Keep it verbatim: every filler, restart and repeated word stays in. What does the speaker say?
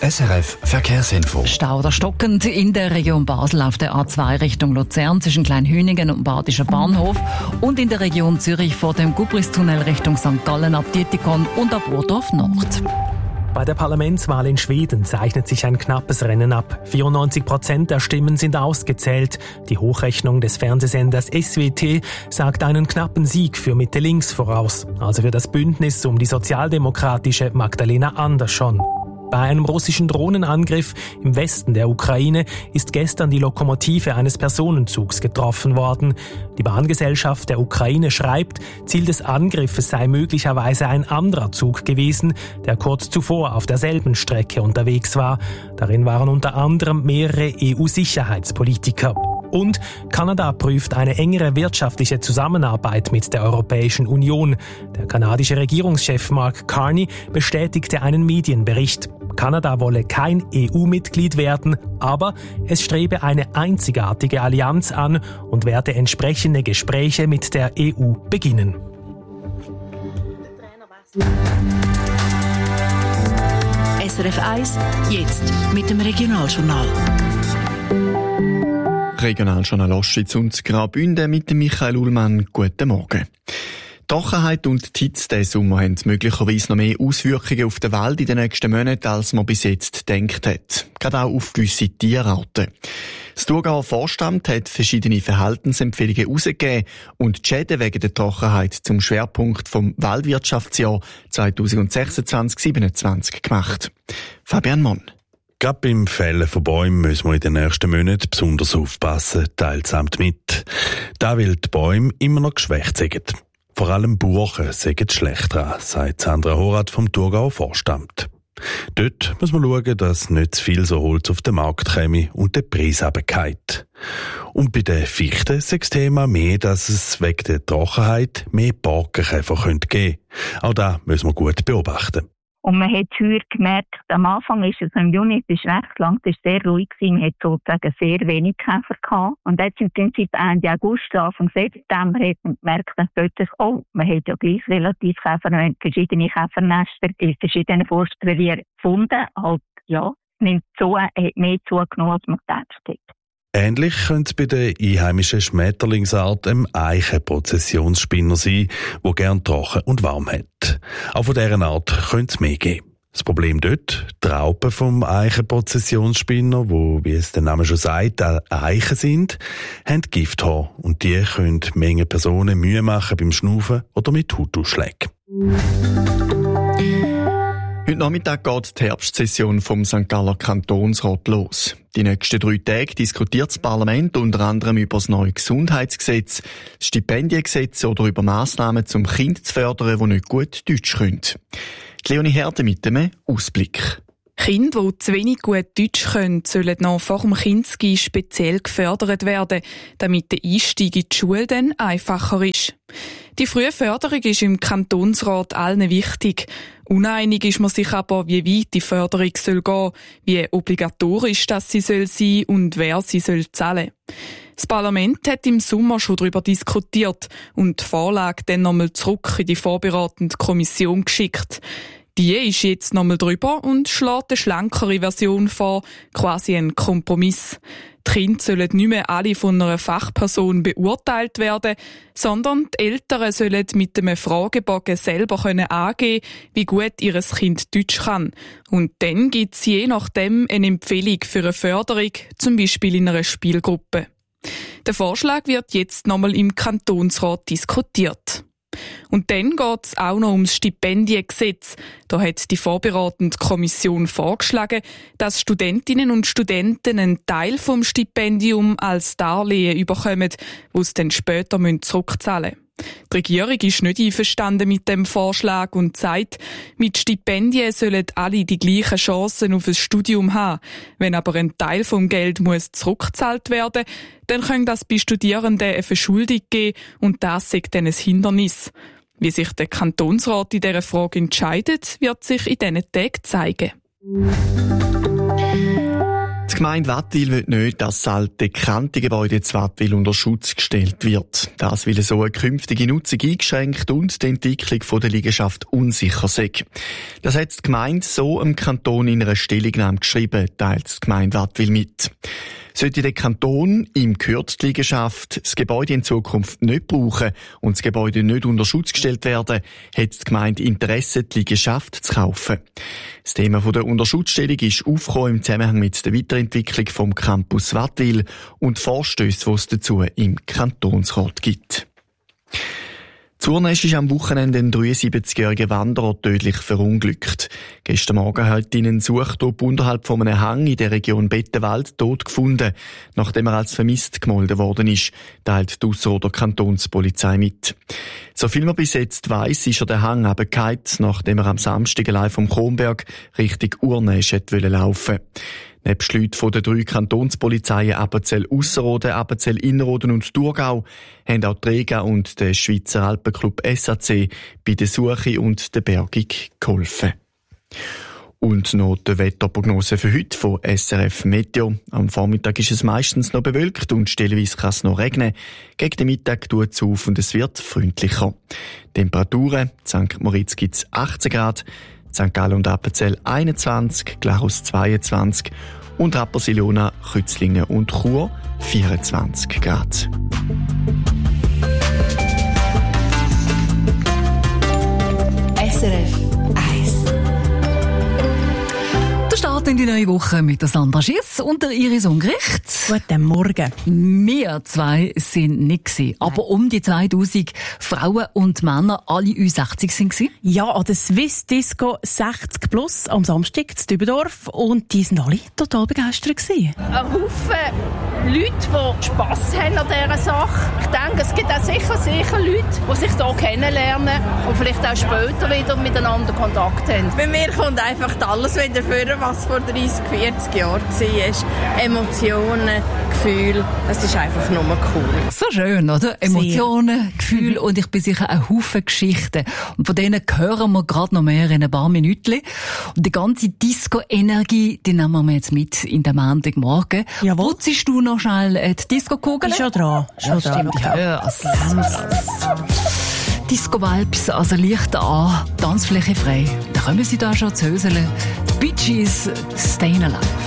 S R F Verkehrsinfo. Stau oder stockend in der Region Basel auf der A zwei Richtung Luzern zwischen Kleinhüningen und Badischer Bahnhof und in der Region Zürich vor dem Gubristunnel Richtung Sankt Gallen ab Dietikon und ab Urdorf Nord. Bei der Parlamentswahl in Schweden zeichnet sich ein knappes Rennen ab. vierundneunzig Prozent der Stimmen sind ausgezählt. Die Hochrechnung des Fernsehsenders S W T sagt einen knappen Sieg für Mitte-Links voraus, also für das Bündnis um die sozialdemokratische Magdalena Andersson. Bei einem russischen Drohnenangriff im Westen der Ukraine ist gestern die Lokomotive eines Personenzugs getroffen worden. Die Bahngesellschaft der Ukraine schreibt, Ziel des Angriffes sei möglicherweise ein anderer Zug gewesen, der kurz zuvor auf derselben Strecke unterwegs war. Darin waren unter anderem mehrere E U-Sicherheitspolitiker. Und Kanada prüft eine engere wirtschaftliche Zusammenarbeit mit der Europäischen Union. Der kanadische Regierungschef Mark Carney bestätigte einen Medienbericht. Kanada wolle kein E U-Mitglied werden, aber es strebe eine einzigartige Allianz an und werde entsprechende Gespräche mit der E U beginnen. S R F eins, jetzt mit dem Regionaljournal. Regionaljournal Ostschweiz und Graubünden mit dem Michael Ullmann. Guten Morgen. Trockenheit und die Hitze diesen Sommer haben möglicherweise noch mehr Auswirkungen auf den Wald in den nächsten Monaten, als man bis jetzt gedacht hat. Gerade auch auf gewisse Tierarten. Das Thurgauer Forstamt hat verschiedene Verhaltensempfehlungen herausgegeben und die Schäden wegen der Trockenheit zum Schwerpunkt vom Waldwirtschaftsjahr zwanzig sechsundzwanzig siebenundzwanzig gemacht. Fabian Monn. Gerade beim Fällen von Bäumen müssen wir in den nächsten Monaten besonders aufpassen, teilsamt mit. Da weil die Bäume immer noch geschwächt sind. Vor allem Buchen sind schlecht dran, sagt Sandra Horath vom Thurgauer Forstamt. Dort muss man schauen, dass nicht zu viel so Holz auf den Markt käme und der Preis runterfällt. Und bei den Fichten ist das Thema mehr, dass es wegen der Trockenheit mehr Borkenkäfer geben könnte. Auch das müssen wir gut beobachten. Und man hat heuer gemerkt, am Anfang ist es im Juni, es ist recht lang, es ist sehr ruhig gewesen, man hat sozusagen sehr wenig Käfer gehabt. Und jetzt im Prinzip Ende August, Anfang September hat man gemerkt, dass plötzlich, oh, man hat ja gleich relativ Käfer, man hat verschiedene Käfernester in verschiedenen Forstrevieren gefunden. Halt, ja, es nimmt so, hat mehr zugenommen, als man gedacht hat. Ähnlich könnte es bei der einheimischen Schmetterlingsart ein Eichenprozessionsspinner sein, der gern trocken und warm hat. Auch von dieser Art könnte es mehr geben. Das Problem dort, die Raupen vom Eichenprozessionsspinner, wo, wie es der Name schon sagt, Eichen sind, haben Gifthaar und die können Menge Personen Mühe machen beim Schnaufen oder mit Hautausschlägen. Heute Nachmittag geht die Herbstsession vom Sankt Galler Kantonsrat los. Die nächsten drei Tage diskutiert das Parlament unter anderem über das neue Gesundheitsgesetz, das Stipendiengesetz oder über Massnahmen, um Kinder zu fördern, die nicht gut Deutsch können. Die Leonie Herde mit einem Ausblick. Kinder, die zu wenig gut Deutsch können, sollen noch vor dem Kindsgi speziell gefördert werden, damit der Einstieg in die Schule dann einfacher ist. Die frühe Förderung ist im Kantonsrat allen wichtig. Uneinig ist man sich aber, wie weit die Förderung soll gehen, wie obligatorisch das sie soll sein und wer sie soll zahlen. Das Parlament hat im Sommer schon darüber diskutiert und die Vorlage dann nochmal zurück in die vorbereitende Kommission geschickt. Die ist jetzt nochmal drüber und schlägt eine schlankere Version vor, quasi ein Kompromiss. Die Kinder sollen nicht mehr alle von einer Fachperson beurteilt werden, sondern die Eltern sollen mit einem Fragebogen selber können angeben, wie gut ihr Kind Deutsch kann. Und dann gibt es je nachdem eine Empfehlung für eine Förderung, zum Beispiel in einer Spielgruppe. Der Vorschlag wird jetzt nochmal im Kantonsrat diskutiert. Und dann geht es auch noch ums Stipendiengesetz. Da hat die vorbereitende Kommission vorgeschlagen, dass Studentinnen und Studenten einen Teil vom Stipendium als Darlehen bekommen, das sie dann später zurückzahlen müssen. Die Regierung ist nicht einverstanden mit dem Vorschlag und sagt, mit Stipendien sollen alle die gleichen Chancen auf ein Studium haben. Wenn aber ein Teil vom Geld muss zurückgezahlt werden, dann kann das bei Studierenden eine Verschuldung geben und das ist dann ein Hindernis. Wie sich der Kantonsrat in dieser Frage entscheidet, wird sich in diesen Tagen zeigen. Die Die Gemeinde Wattwil will nicht, dass das alte bekannte Gebäude in Wattwil unter Schutz gestellt wird. Das will so eine künftige Nutzung eingeschränkt und die Entwicklung der Liegenschaft unsicher sei. Das hat die Gemeinde so im Kanton in einer Stellungnahme geschrieben, teilt die Gemeinde Wattwil mit. Sollte der Kanton, ihm gehört die Liegenschaft, das Gebäude in Zukunft nicht brauchen und das Gebäude nicht unter Schutz gestellt werden, hat die Gemeinde Interesse, die Liegenschaft zu kaufen. Das Thema der Unterschutzstellung ist aufgekommen im Zusammenhang mit der Weiterentwicklung vom Campus Wattwil und Vorstösse, die es dazu im Kantonsrat gibt. Zurnesch ist am Wochenende ein dreiundsiebzigjähriger Wanderer tödlich verunglückt. Gestern Morgen hat ihn ein Suchtrupp unterhalb von einem Hang in der Region Bettenwald tot gefunden, nachdem er als vermisst gemeldet worden ist, teilt die Ausserrhoder Kantonspolizei mit. So viel man bis jetzt weiss, ist er den Hang runtergefallen, nachdem er am Samstag allein vom Kronberg Richtung Urnesch hätte laufen wollen. Nebst Leuten von den drei Kantonspolizeien Appenzell Ausserrhoden, Appenzell Innerrhoden und Thurgau haben auch die Rega und der Schweizer Alpenclub S A C bei der Suche und der Bergung geholfen. Und noch die Wetterprognose für heute von S R F Meteo. Am Vormittag ist es meistens noch bewölkt und stellenweise kann es noch regnen. Gegen den Mittag tut es auf und es wird freundlicher. Temperaturen: Sankt Moritz gibt es achtzehn Grad, Sankt Gallen und Appenzell einundzwanzig, Glarus zweiundzwanzig und Rapperswil-Jona, Kützlingen und Chur vierundzwanzig Grad. S R F eins. Der Start in die neue Woche mit der Sandra Schiss und der Iris Ungericht. Guten Morgen. Wir zwei sind nicht gewesen, aber um die zweitausend Frauen und Männer, alle Ü sechzig sind gewesen. Ja, an der Swiss Disco sechzig plus am Samstag in Dübendorf und die sind alle total begeistert gewesen. Ein Haufen Leute, die Spass haben an dieser Sache. Ich denke, es gibt auch sicher, sicher Leute, die sich hier kennenlernen und vielleicht auch später wieder miteinander Kontakt haben. Bei mir kommt einfach alles wieder vor, was vor dreissig, vierzig Jahren war. Emotionen, Gefühle, es ist einfach nur cool. So schön, oder? Emotionen, Gefühle und ich bin sicher ein Haufen Geschichten. Und von denen hören wir gerade noch mehr in ein paar Minuten. Und die ganze Disco-Energie, die nehmen wir jetzt mit in den Montagmorgen. Jawohl. Putzest du noch schnell die Disco-Kugel? Schon dran. Schon ja, dran. Stimmt, ja. Disco-Vibes, also Licht an, Tanzfläche frei. Da kommen sie da schon zu höseln. Bee Gees, Stayin' Alive.